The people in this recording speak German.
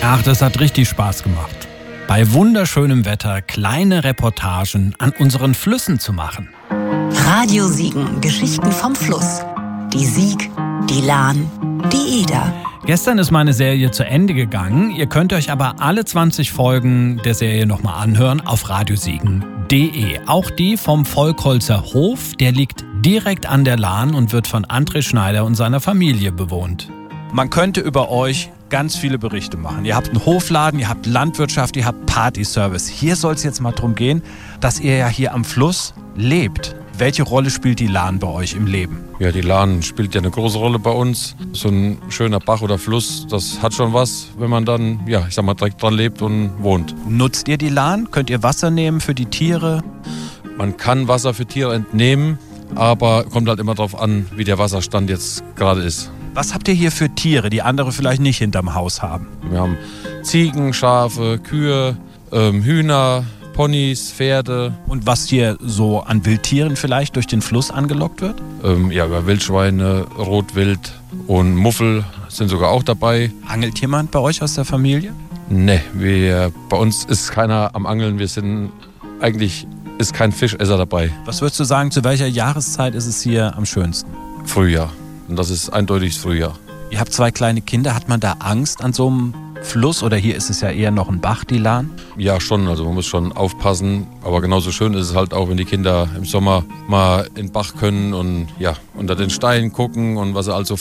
Ach, das hat richtig Spaß gemacht. Bei wunderschönem Wetter kleine Reportagen an unseren Flüssen zu machen. Radio Siegen, Geschichten vom Fluss. Die Sieg, die Lahn, die Eder. Gestern ist meine Serie zu Ende gegangen. Ihr könnt euch aber alle 20 Folgen der Serie nochmal anhören auf radiosiegen.de. Auch die vom Volkholzer Hof, der liegt direkt an der Lahn und wird von André Schneider und seiner Familie bewohnt. Man könnte über euch ganz viele Berichte machen. Ihr habt einen Hofladen, ihr habt Landwirtschaft, ihr habt Partyservice. Hier soll es jetzt mal darum gehen, dass ihr ja hier am Fluss lebt. Welche Rolle spielt die Lahn bei euch im Leben? Ja, die Lahn spielt ja eine große Rolle bei uns. So ein schöner Bach oder Fluss, das hat schon was, wenn man dann, ja, ich sag mal, direkt dran lebt und wohnt. Nutzt ihr die Lahn? Könnt ihr Wasser nehmen für die Tiere? Man kann Wasser für Tiere entnehmen, aber kommt halt immer darauf an, wie der Wasserstand jetzt gerade ist. Was habt ihr hier für Tiere, die andere vielleicht nicht hinterm Haus haben? Wir haben Ziegen, Schafe, Kühe, Hühner, Ponys, Pferde. Und was hier so an Wildtieren vielleicht durch den Fluss angelockt wird? Ja, über Wildschweine, Rotwild und Muffel sind sogar auch dabei. Angelt jemand bei euch aus der Familie? Ne, bei uns ist keiner am Angeln. Eigentlich ist kein Fischesser dabei. Was würdest du sagen, zu welcher Jahreszeit ist es hier am schönsten? Frühjahr. Und das ist eindeutig Frühjahr. Ihr habt 2 kleine Kinder. Hat man da Angst an so einem Fluss? Oder hier ist es ja eher noch ein Bach, die Lahn? Ja, schon. Also man muss schon aufpassen. Aber genauso schön ist es halt auch, wenn die Kinder im Sommer mal in den Bach können und ja, unter den Steinen gucken und was sie also